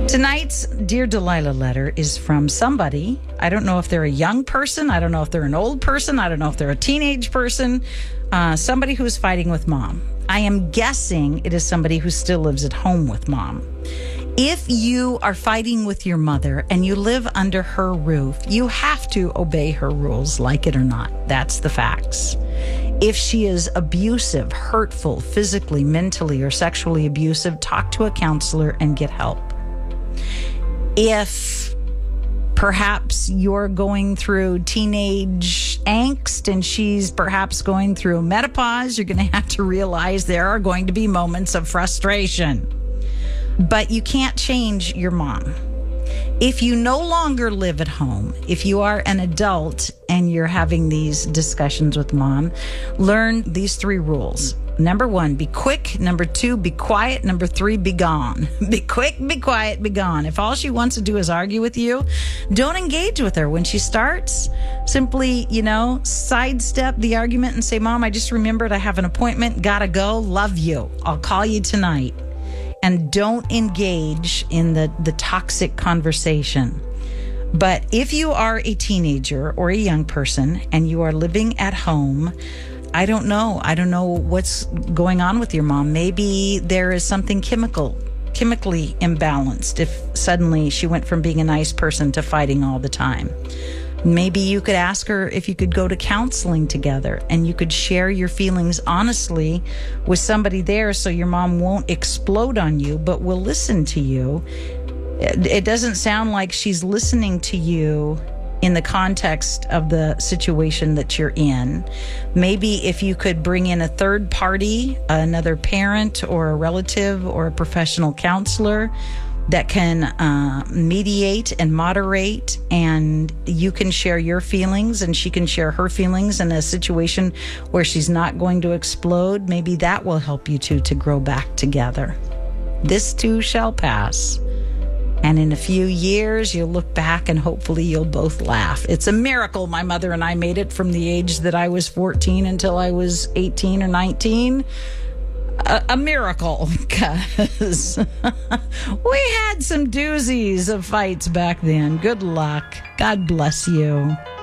Tonight's Dear Delilah letter is from somebody. I don't know if they're a young person. I don't know if they're an old person. I don't know if they're a teenage person. Somebody who's fighting with mom. I am guessing it is somebody who still lives at home with mom. If you are fighting with your mother and you live under her roof, you have to obey her rules, like it or not. That's the facts. If she is abusive, hurtful, physically, mentally, or sexually abusive, talk to a counselor and get help. If perhaps you're going through teenage angst and she's perhaps going through menopause, you're going to have to realize there are going to be moments of frustration. But you can't change your mom. If you no longer live at home, if you are an adult and you're having these discussions with mom, learn these 3 rules. Number 1, be quick. Number 2, be quiet. Number 3, be gone. Be quick, be quiet, be gone. If all she wants to do is argue with you, don't engage with her. When she starts, simply, sidestep the argument and say, Mom, I just remembered I have an appointment. Gotta go. Love you. I'll call you tonight. And don't engage in the toxic conversation. But if you are a teenager or a young person and you are living at home, I don't know what's going on with your mom. Maybe there is something chemically imbalanced if suddenly she went from being a nice person to fighting all the time. Maybe you could ask her if you could go to counseling together and you could share your feelings honestly with somebody there so your mom won't explode on you, but will listen to you. It doesn't sound like she's listening to you in the context of the situation that you're in. Maybe if you could bring in a third party, another parent or a relative or a professional counselor that can mediate and moderate, and you can share your feelings and she can share her feelings in a situation where she's not going to explode, maybe that will help you two to grow back together. This too shall pass. And in a few years, you'll look back and hopefully you'll both laugh. It's a miracle my mother and I made it from the age that I was 14 until I was 18 or 19. A miracle, because we had some doozies of fights back then. Good luck. God bless you.